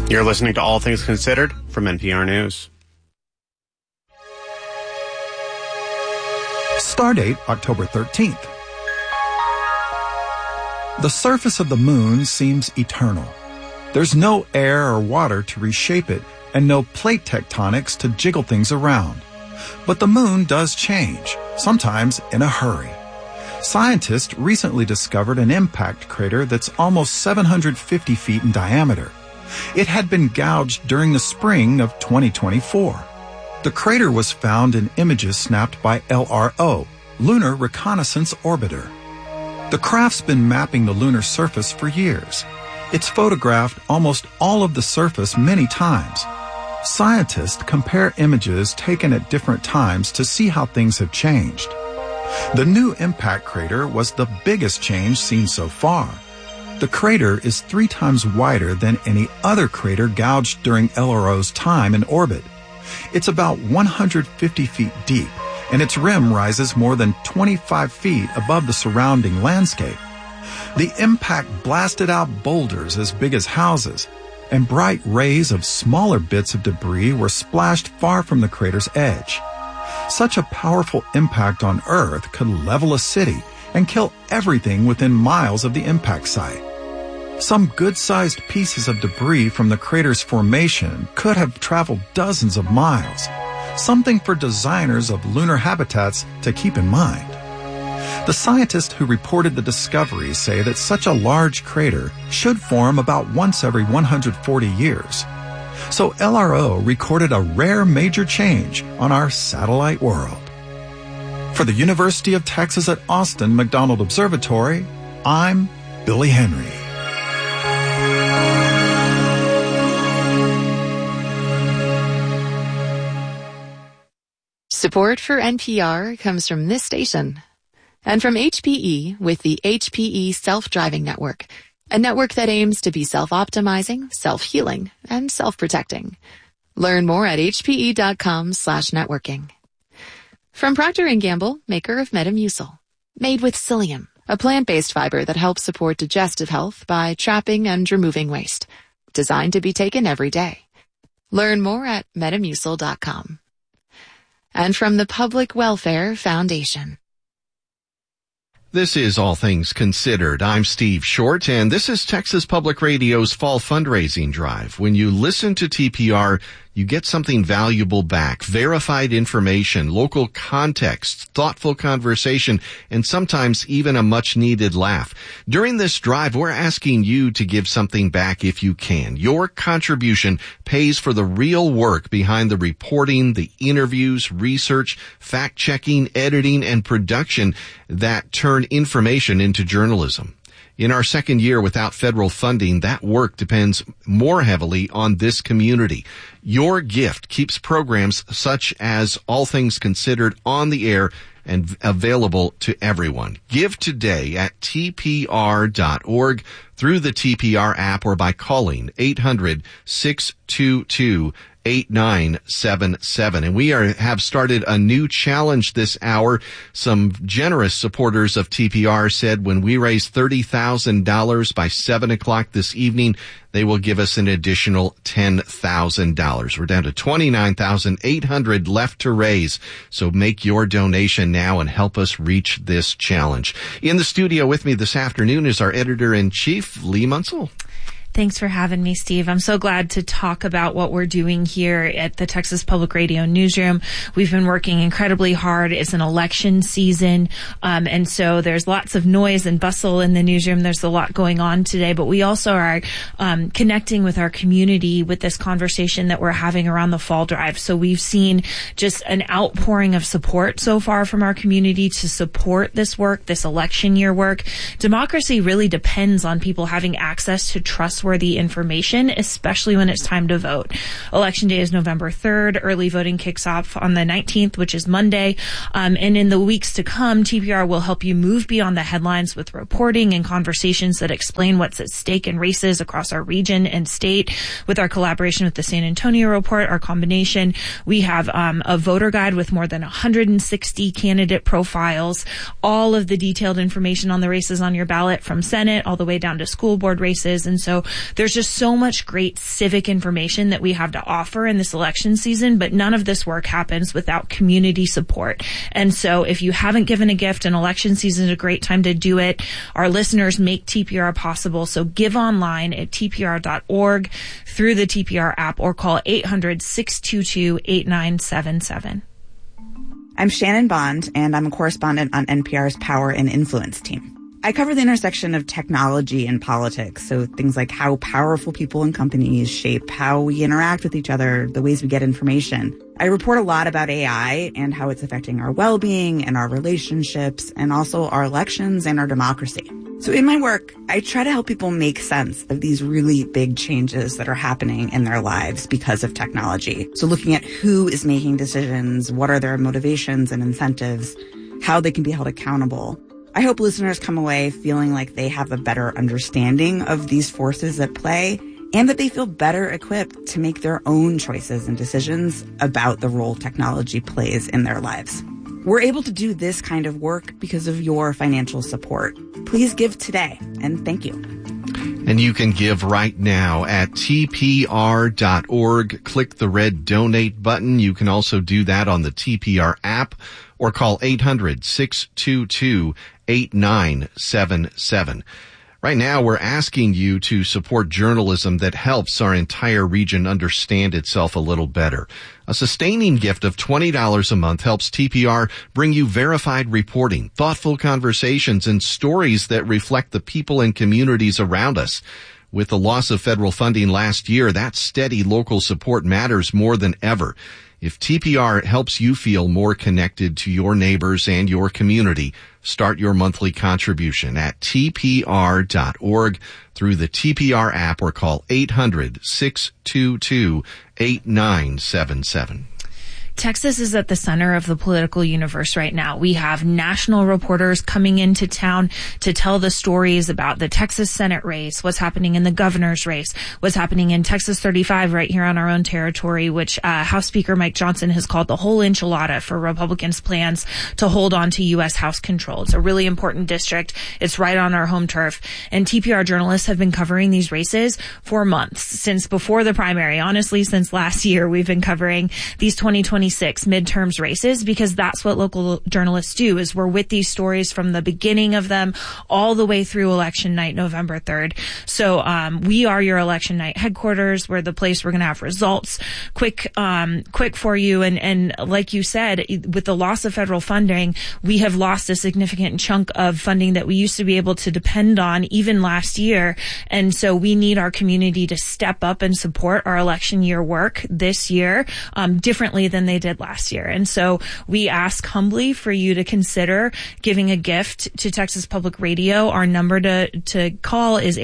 You're listening to All Things Considered from NPR News. Stardate, October 13th. The surface of the moon seems eternal. There's no air or water to reshape it, and no plate tectonics to jiggle things around. But the moon does change, sometimes in a hurry. Scientists recently discovered an impact crater that's almost 750 feet in diameter. It had been gouged during the spring of 2024. The crater was found in images snapped by LRO, Lunar Reconnaissance Orbiter. The craft's been mapping the lunar surface for years. It's photographed almost all of the surface many times. Scientists compare images taken at different times to see how things have changed. The new impact crater was the biggest change seen so far. The crater is 3 times wider than any other crater gouged during LRO's time in orbit. It's about 150 feet deep, and its rim rises more than 25 feet above the surrounding landscape. The impact blasted out boulders as big as houses, and bright rays of smaller bits of debris were splashed far from the crater's edge. Such a powerful impact on Earth could level a city and kill everything within miles of the impact site. Some good-sized pieces of debris from the crater's formation could have traveled dozens of miles, something for designers of lunar habitats to keep in mind. The scientists who reported the discovery say that such a large crater should form about once every 140 years. So LRO recorded a rare major change on our satellite world. For the University of Texas at Austin McDonald Observatory, I'm Billy Henry. Support for NPR comes from this station and from HPE with the HPE Self-Driving Network, a network that aims to be self-optimizing, self-healing, and self-protecting. Learn more at hpe.com/networking. From Procter & Gamble, maker of Metamucil, made with psyllium, a plant-based fiber that helps support digestive health by trapping and removing waste. Designed to be taken every day. Learn more at metamucil.com. And from the Public Welfare Foundation. This is All Things Considered. I'm Steve Short, and this is Texas Public Radio's Fall Fundraising Drive. When you listen to TPR, you get something valuable back. Verified information, local context, thoughtful conversation, and sometimes even a much-needed laugh. During this drive, we're asking you to give something back if you can. Your contribution pays for the real work behind the reporting, the interviews, research, fact-checking, editing, and production that turn information into journalism. In our second year without federal funding, that work depends more heavily on this community. Your gift keeps programs such as All Things Considered on the air and available to everyone. Give today at tpr.org through the TPR app or by calling 800-622-8977. And we have started a new challenge this hour. Some generous supporters of TPR said when we raise $30,000 by 7 o'clock this evening, they will give us an additional $10,000. We're down to $29,800 left to raise. So make your donation now and help us reach this challenge. In the studio with me this afternoon is our editor-in-chief, Lee Munsell. Thanks for having me, Steve. I'm so glad to talk about what we're doing here at the Texas Public Radio Newsroom. We've been working incredibly hard. It's an election season, and so there's lots of noise and bustle in the newsroom. There's a lot going on today, but we also are connecting with our community with this conversation that we're having around the fall drive. So we've seen just an outpouring of support so far from our community to support this work, this election year work. Democracy really depends on people having access to trustworthy information, especially when it's time to vote. Election day is November 3rd. Early voting kicks off on the 19th, which is Monday. And in the weeks to come, TPR will help you move beyond the headlines with reporting and conversations that explain what's at stake in races across our region and state. With our collaboration with the San Antonio Report, our combination, we have a voter guide with more than 160 candidate profiles, all of the detailed information on the races on your ballot from Senate all the way down to school board races. And so there's just so much great civic information that we have to offer in this election season, but none of this work happens without community support. And so if you haven't given a gift, an election season is a great time to do it. Our listeners make TPR possible. So give online at tpr.org through the TPR app or call 800-622-8977. I'm Shannon Bond, and I'm a correspondent on NPR's Power and Influence team. I cover the intersection of technology and politics, so things like how powerful people and companies shape how we interact with each other, the ways we get information. I report a lot about AI and how it's affecting our well-being and our relationships, and also our elections and our democracy. So in my work, I try to help people make sense of these really big changes that are happening in their lives because of technology. So looking at who is making decisions, what are their motivations and incentives, how they can be held accountable. I hope listeners come away feeling like they have a better understanding of these forces at play and that they feel better equipped to make their own choices and decisions about the role technology plays in their lives. We're able to do this kind of work because of your financial support. Please give today, and thank you. And you can give right now at tpr.org. Click the red donate button. You can also do that on the TPR app or call 800-622-8977. Right now, we're asking you to support journalism that helps our entire region understand itself a little better. A sustaining gift of $20 a month helps TPR bring you verified reporting, thoughtful conversations, and stories that reflect the people and communities around us. With the loss of federal funding last year, that steady local support matters more than ever. If TPR helps you feel more connected to your neighbors and your community, start your monthly contribution at tpr.org through the TPR app or call 800-622-8977. Texas is at the center of the political universe right now. We have national reporters coming into town to tell the stories about the Texas Senate race, what's happening in the governor's race, what's happening in Texas 35 right here on our own territory, which House Speaker Mike Johnson has called the whole enchilada for Republicans' plans to hold on to U.S. House control. It's a really important district. It's right on our home turf. And TPR journalists have been covering these races for months, since before the primary. Honestly, since last year, we've been covering these 2026 midterms races because that's what local journalists do, is we're with these stories from the beginning of them all the way through election night, November 3rd. So we are your election night headquarters. We're the place we're going to have results quick for you. And like you said, with the loss of federal funding, we have lost a significant chunk of funding that we used to be able to depend on even last year. And so we need our community to step up and support our election year work this year differently than they did last year. And so we ask humbly for you to consider giving a gift to Texas Public Radio. Our number to call is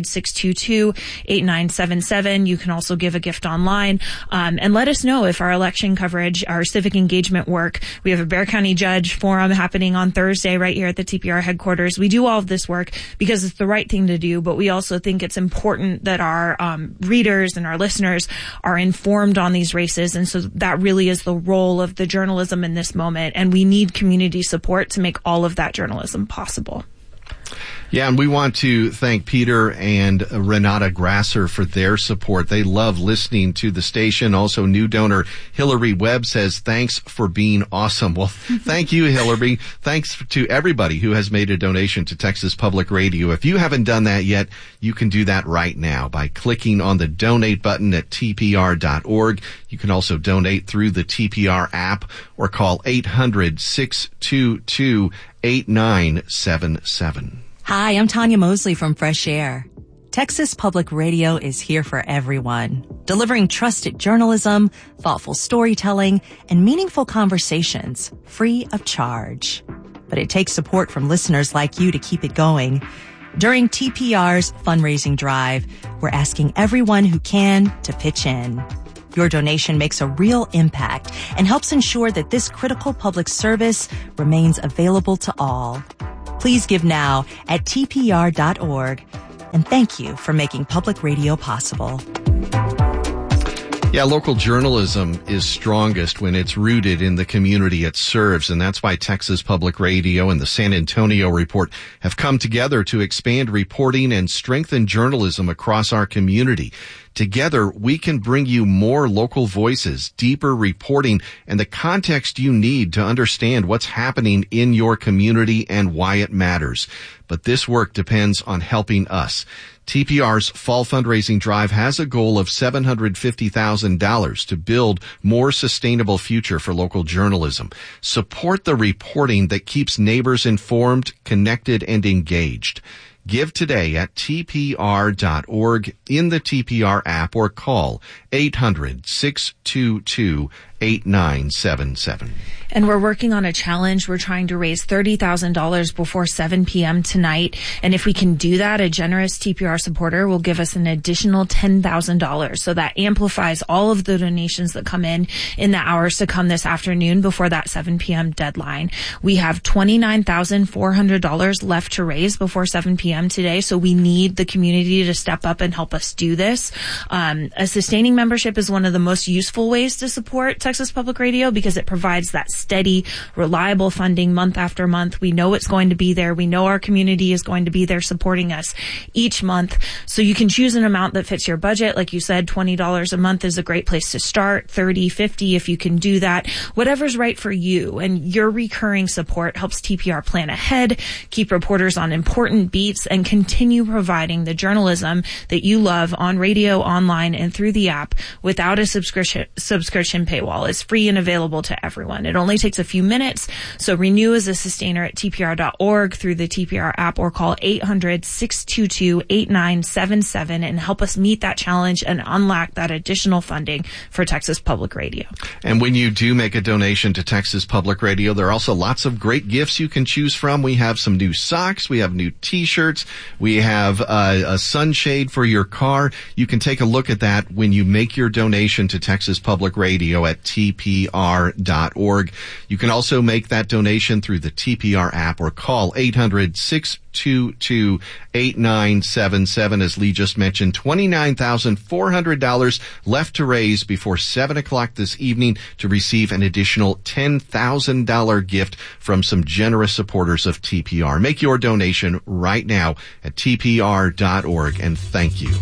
800-622-8977. You can also give a gift online, and let us know if our election coverage, our civic engagement work, we have a Bexar County Judge Forum happening on Thursday right here at the TPR headquarters. We do all of this work because it's the right thing to do, but we also think it's important that our readers and our listeners are informed on these races. And so that really is the role of the journalism in this moment, and we need community support to make all of that journalism possible. Yeah, and we want to thank Peter and Renata Grasser for their support. They love listening to the station. Also, new donor Hillary Webb says, thanks for being awesome. Well, thank you, Hillary. Thanks to everybody who has made a donation to Texas Public Radio. If you haven't done that yet, you can do that right now by clicking on the donate button at tpr.org. You can also donate through the TPR app or call 800-622-8977. Hi, I'm Tanya Mosley from Fresh Air. Texas Public Radio is here for everyone, delivering trusted journalism, thoughtful storytelling, and meaningful conversations free of charge. But it takes support from listeners like you to keep it going. During TPR's fundraising drive, we're asking everyone who can to pitch in. Your donation makes a real impact and helps ensure that this critical public service remains available to all. Please give now at tpr.org, and thank you for making public radio possible. Yeah, local journalism is strongest when it's rooted in the community it serves, and that's why Texas Public Radio and the San Antonio Report have come together to expand reporting and strengthen journalism across our community. Together, we can bring you more local voices, deeper reporting, and the context you need to understand what's happening in your community and why it matters. But this work depends on helping us. TPR's Fall Fundraising Drive has a goal of $750,000 to build more sustainable future for local journalism. Support the reporting that keeps neighbors informed, connected, and engaged. Give today at tpr.org, in the TPR app, or call 800-622-8977. And we're working on a challenge. We're trying to raise $30,000 before 7 p.m. tonight. And if we can do that, a generous TPR supporter will give us an additional $10,000. So that amplifies all of the donations that come in the hours to come this afternoon before that 7 p.m. deadline. We have $29,400 left to raise before 7 p.m. today. So we need the community to step up and help us do this. A sustaining membership is one of the most useful ways to support Texas Public Radio because it provides that steady, reliable funding month after month. We know it's going to be there. We know our community is going to be there supporting us each month. So you can choose an amount that fits your budget. Like you said, $20 a month is a great place to start. $30, $50 if you can do that. Whatever's right for you. And your recurring support helps TPR plan ahead, keep reporters on important beats, and continue providing the journalism that you love on radio, online, and through the app without a subscription paywall. It's free and available to everyone. It only takes a few minutes. So renew as a sustainer at tpr.org through the TPR app or call 800-622-8977 and help us meet that challenge and unlock that additional funding for Texas Public Radio. And when you do make a donation to Texas Public Radio, there are also lots of great gifts you can choose from. We have some new socks. We have new t-shirts. We have a sunshade for your car. You can take a look at that when you make your donation to Texas Public Radio at tpr.org. You can also make that donation through the TPR app or call 800-622-8977. As Lee just mentioned, $29,400 left to raise before 7 o'clock this evening to receive an additional $10,000 gift from some generous supporters of TPR. Make your donation right now at tpr.org, and thank you.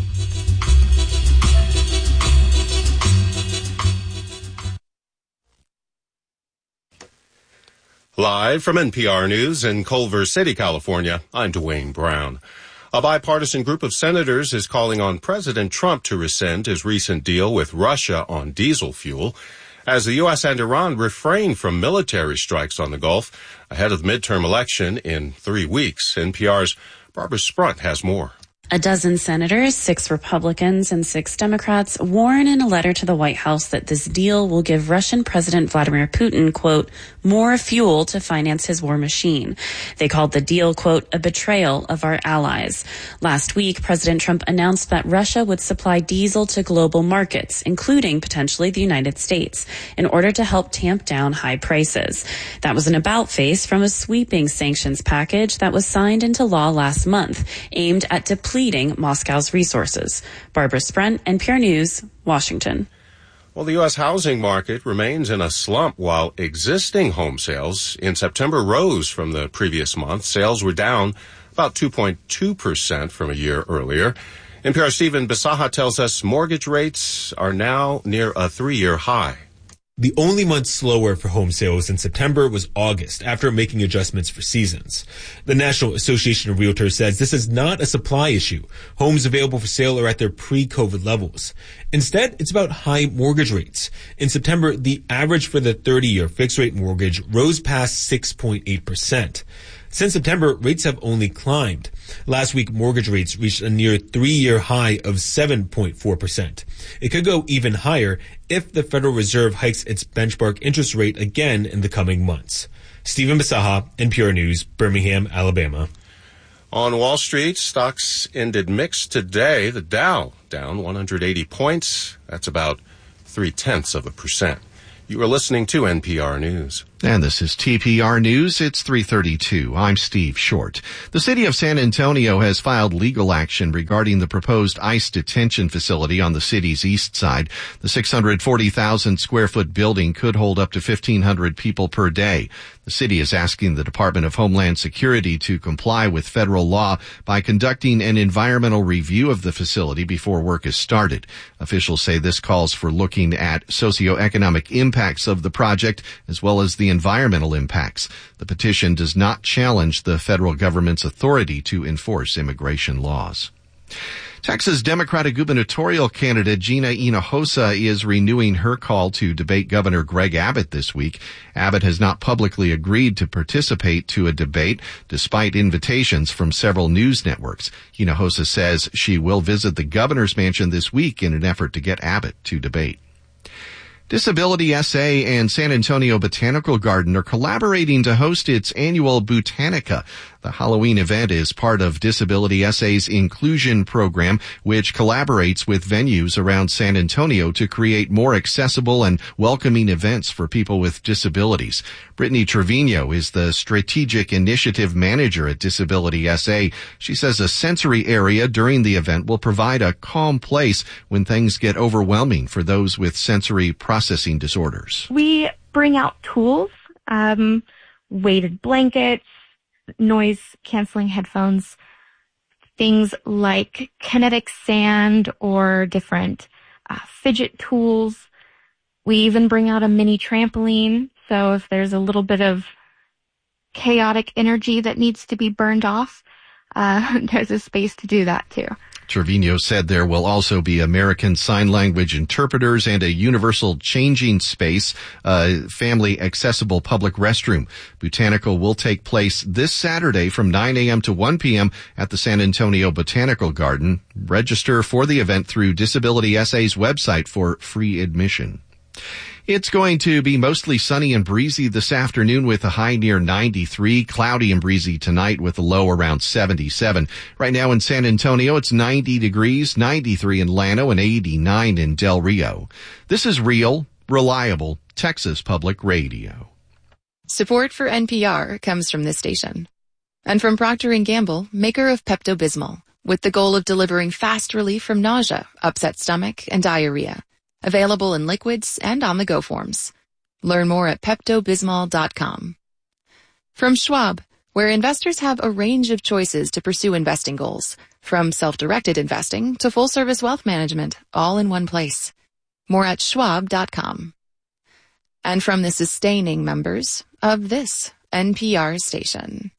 Live from NPR News in Culver City, California, I'm Dwayne Brown. A bipartisan group of senators is calling on President Trump to rescind his recent deal with Russia on diesel fuel, as the U.S. and Iran refrain from military strikes on the Gulf ahead of the midterm election in 3 weeks. NPR's Barbara Sprunt has more. A dozen senators, 6 Republicans and 6 Democrats, warn in a letter to the White House that this deal will give Russian President Vladimir Putin, quote, more fuel to finance his war machine. They called the deal, quote, a betrayal of our allies. Last week, President Trump announced that Russia would supply diesel to global markets, including potentially the United States, in order to help tamp down high prices. That was an about-face from a sweeping sanctions package that was signed into law last month, aimed at depleting Moscow's resources. Barbara Sprunt, NPR News, Washington. Well, the U.S. housing market remains in a slump while existing home sales in September rose from the previous month. Sales were down about 2.2% from a year earlier. NPR's Stephen Bisaha tells us mortgage rates are now near a 3-year high. The only month slower for home sales in September was August, after making adjustments for seasons. The National Association of Realtors says this is not a supply issue. Homes available for sale are at their pre-COVID levels. Instead, it's about high mortgage rates. In September, the average for the 30-year fixed-rate mortgage rose past 6.8%. Since September, rates have only climbed. Last week, mortgage rates reached a near 3-year high of 7.4%. It could go even higher if the Federal Reserve hikes its benchmark interest rate again in the coming months. Stephen Bisaha, NPR News, Birmingham, Alabama. On Wall Street, stocks ended mixed today. The Dow down 180 points. That's about 0.3%. You are listening to NPR News. And this is TPR News. It's 3:32. I'm Steve Short. The city of San Antonio has filed legal action regarding the proposed ICE detention facility on the city's east side. The 640,000 square foot building could hold up to 1,500 people per day. The city is asking the Department of Homeland Security to comply with federal law by conducting an environmental review of the facility before work is started. Officials say this calls for looking at socioeconomic impacts of the project as well as the environmental impacts. The petition does not challenge the federal government's authority to enforce immigration laws. Texas Democratic gubernatorial candidate Gina Hinojosa is renewing her call to debate Governor Greg Abbott this week. Abbott has not publicly agreed to participate to a debate, despite invitations from several news networks. Hinojosa says she will visit the governor's mansion this week in an effort to get Abbott to debate. Disability SA and San Antonio Botanical Garden are collaborating to host its annual Botanica. The Halloween event is part of Disability SA's Inclusion program, which collaborates with venues around San Antonio to create more accessible and welcoming events for people with disabilities. Brittany Trevino is the Strategic Initiative Manager at Disability SA. She says a sensory area during the event will provide a calm place when things get overwhelming for those with sensory processing disorders. We bring out tools, weighted blankets, noise-canceling headphones, things like kinetic sand or different fidget tools. We even bring out a mini trampoline, so if there's a little bit of chaotic energy that needs to be burned off, there's a space to do that too. Trevino said there will also be American Sign Language interpreters and a universal changing space, family accessible public restroom. Botanical will take place this Saturday from 9 a.m. to 1 p.m. at the San Antonio Botanical Garden. Register for the event through Disability SA's website for free admission. It's going to be mostly sunny and breezy this afternoon with a high near 93, cloudy and breezy tonight with a low around 77. Right now in San Antonio, it's 90 degrees, 93 in Llano, and 89 in Del Rio. This is real, reliable Texas Public Radio. Support for NPR comes from this station. And from Procter & Gamble, maker of Pepto-Bismol, with the goal of delivering fast relief from nausea, upset stomach, and diarrhea. Available in liquids and on-the-go forms. Learn more at PeptoBismol.com. From Schwab, where investors have a range of choices to pursue investing goals, from self-directed investing to full-service wealth management, all in one place. More at Schwab.com. And from the sustaining members of this NPR station.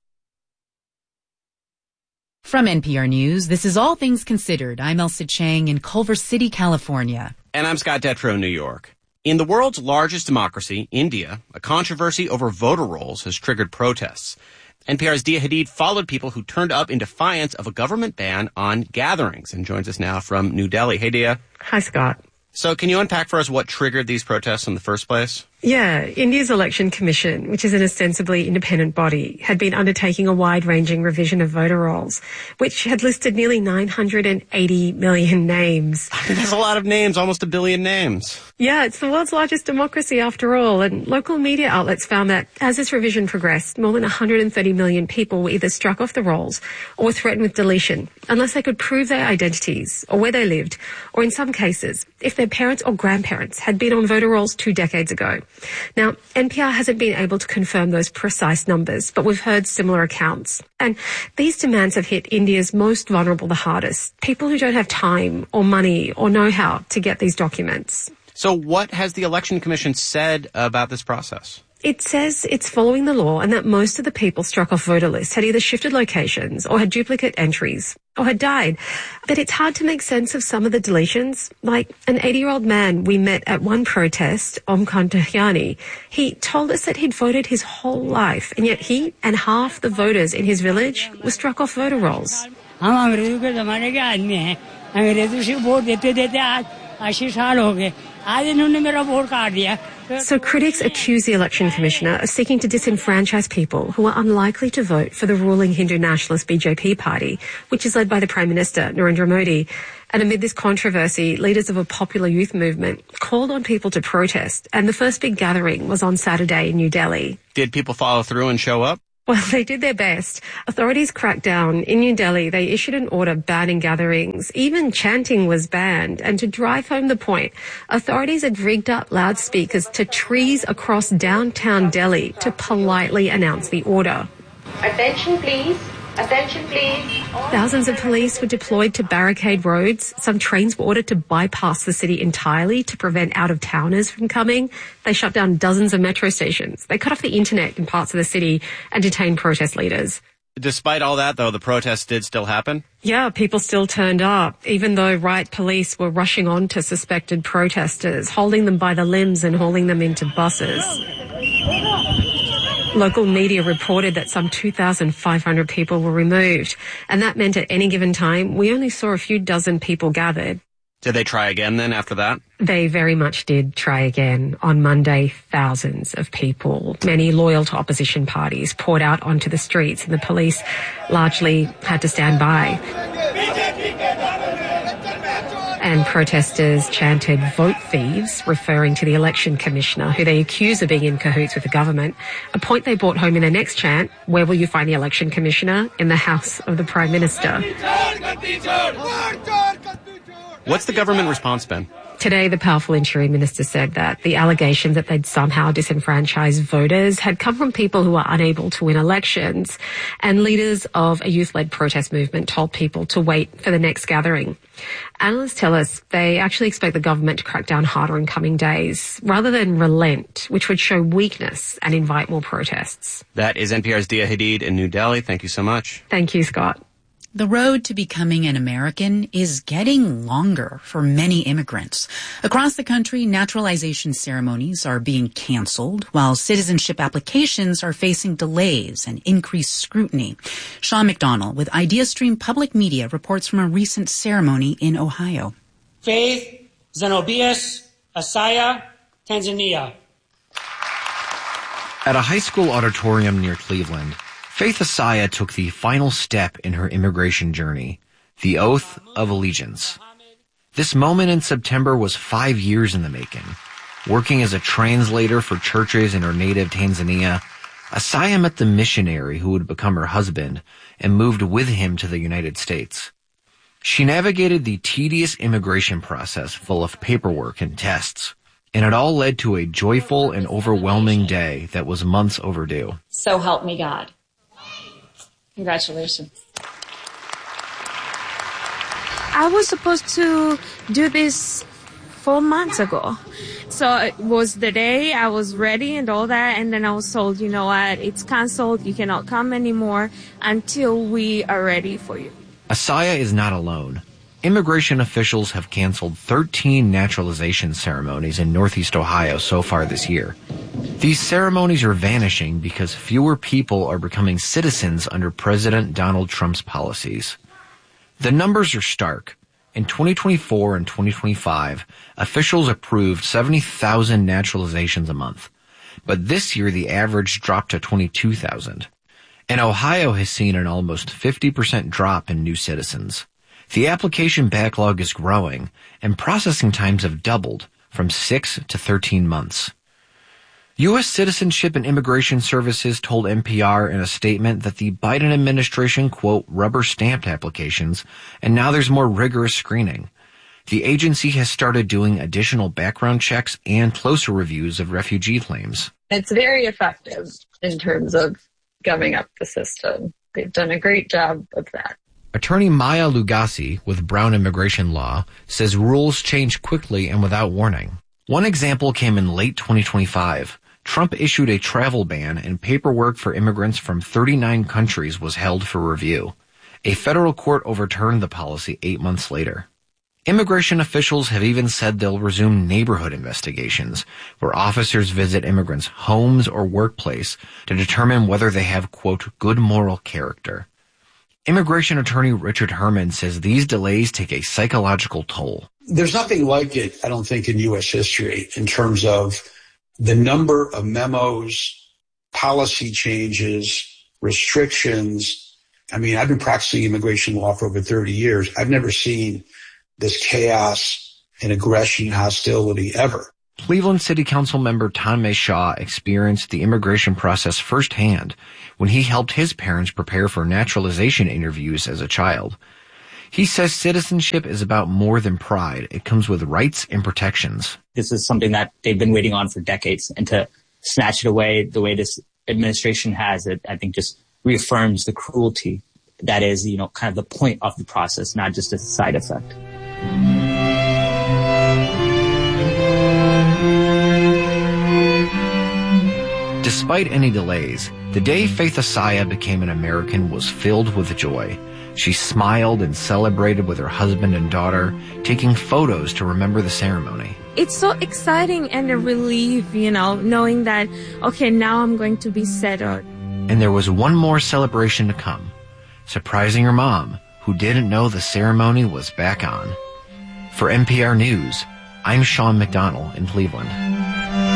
From NPR News, this is All Things Considered. I'm Elsa Chang in Culver City, California. And I'm Scott Detrow, New York. In the world's largest democracy, India, a controversy over voter rolls has triggered protests. NPR's Dia Hadid followed people who turned up in defiance of a government ban on gatherings and joins us now from New Delhi. Hey, Dia. Hi, Scott. So can you unpack for us what triggered these protests in the first place? Yeah, India's Election Commission, which is an ostensibly independent body, had been undertaking a wide-ranging revision of voter rolls, which had listed nearly 980 million names. That's a lot of names, almost 1 billion names. Yeah, it's the world's largest democracy after all, and local media outlets found that as this revision progressed, more than 130 million people were either struck off the rolls or were threatened with deletion, unless they could prove their identities or where they lived, or in some cases, if their parents or grandparents had been on voter rolls 2 decades ago. Now, NPR hasn't been able to confirm those precise numbers, but we've heard similar accounts. And these demands have hit India's most vulnerable the hardest, people who don't have time or money or know-how to get these documents. So what has the Election Commission said about this process? It says it's following the law and that most of the people struck off voter lists had either shifted locations or had duplicate entries or had died. But it's hard to make sense of some of the deletions. Like an 80-year-old man we met at one protest, Omkar Dahyani, he told us that he'd voted his whole life, and yet he and half the voters in his village were struck off voter rolls. आज इन्होंने मेरा vote काट दिया So critics accuse the election commissioner of seeking to disenfranchise people who are unlikely to vote for the ruling Hindu nationalist BJP party, which is led by the Prime Minister, Narendra Modi. And amid this controversy, leaders of a popular youth movement called on people to protest, and the first big gathering was on Saturday in New Delhi. Did people follow through and show up? Well, they did their best. Authorities cracked down. In New Delhi, they issued an order banning gatherings. Even chanting was banned. And to drive home the point, authorities had rigged up loudspeakers to trees across downtown Delhi to politely announce the order. Attention, please. Attention, please. Thousands of police were deployed to barricade roads. Some trains were ordered to bypass the city entirely to prevent out-of-towners from coming. They shut down dozens of metro stations. They cut off the internet in parts of the city and detained protest leaders. Despite all that, though, the protests did still happen? Yeah, people still turned up, even though riot police were rushing on to suspected protesters, holding them by the limbs and hauling them into buses. Local media reported that some 2,500 people were removed, and that meant at any given time, we only saw a few dozen people gathered. Did they try again then after that? They very much did try again. On Monday, thousands of people, many loyal to opposition parties, poured out onto the streets, and the police largely had to stand by. And protesters chanted "vote thieves," referring to the election commissioner, who they accuse of being in cahoots with the government, a point they brought home in their next chant: "Where will you find the election commissioner? In the house of the Prime Minister." What's the government response been? Today, the powerful Interior Minister said that the allegations that they'd somehow disenfranchised voters had come from people who are unable to win elections, and leaders of a youth-led protest movement told people to wait for the next gathering. Analysts tell us they actually expect the government to crack down harder in coming days, rather than relent, which would show weakness and invite more protests. That is NPR's Dia Hadid in New Delhi. Thank you so much. Thank you, Scott. The road to becoming an American is getting longer for many immigrants. Across the country, naturalization ceremonies are being canceled, while citizenship applications are facing delays and increased scrutiny. Sean McDonnell with IdeaStream Public Media reports from a recent ceremony in Ohio. Faith Zenobius Asaya, Tanzania. At a high school auditorium near Cleveland, Faith Asaya took the final step in her immigration journey, the oath of allegiance. This moment in September was 5 years in the making. Working as a translator for churches in her native Tanzania, Asaya met the missionary who would become her husband and moved with him to the United States. She navigated the tedious immigration process full of paperwork and tests, and it all led to a joyful and overwhelming day that was months overdue. So help me God. Congratulations. I was supposed to do this 4 months ago. So it was the day I was ready and all that, and then I was told, you know what, it's canceled, you cannot come anymore until we are ready for you. Asaya is not alone. Immigration officials have canceled 13 naturalization ceremonies in Northeast Ohio so far this year. These ceremonies are vanishing because fewer people are becoming citizens under President Donald Trump's policies. The numbers are stark. In 2024 and 2025, officials approved 70,000 naturalizations a month. But this year, the average dropped to 22,000. And Ohio has seen an almost 50% drop in new citizens. The application backlog is growing, and processing times have doubled from 6 to 13 months. U.S. Citizenship and Immigration Services told NPR in a statement that the Biden administration, quote, rubber-stamped applications, and now there's more rigorous screening. The agency has started doing additional background checks and closer reviews of refugee claims. It's very effective in terms of gumming up the system. They've done a great job of that. Attorney Maya Lugasi with Brown Immigration Law says rules change quickly and without warning. One example came in late 2025. Trump issued a travel ban and paperwork for immigrants from 39 countries was held for review. A federal court overturned the policy 8 months later. Immigration officials have even said they'll resume neighborhood investigations, where officers visit immigrants' homes or workplace to determine whether they have, quote, good moral character. Immigration attorney Richard Herman says these delays take a psychological toll. There's nothing like it, I don't think, in U.S. history in terms of the number of memos, policy changes, restrictions. I mean, I've been practicing immigration law for over 30 years. I've never seen this chaos and aggression and hostility ever. Cleveland City Council member Tanmay Shah experienced the immigration process firsthand when he helped his parents prepare for naturalization interviews as a child. He says citizenship is about more than pride. It comes with rights and protections. This is something that they've been waiting on for decades, and to snatch it away the way this administration has, it, I think, just reaffirms the cruelty that is, kind of the point of the process, not just a side effect. Despite any delays, the day Faith Asaya became an American was filled with joy. She smiled and celebrated with her husband and daughter, taking photos to remember the ceremony. It's so exciting and a relief, knowing that, okay, now I'm going to be settled. And there was one more celebration to come, surprising her mom, who didn't know the ceremony was back on. For NPR News, I'm Sean McDonnell in Cleveland.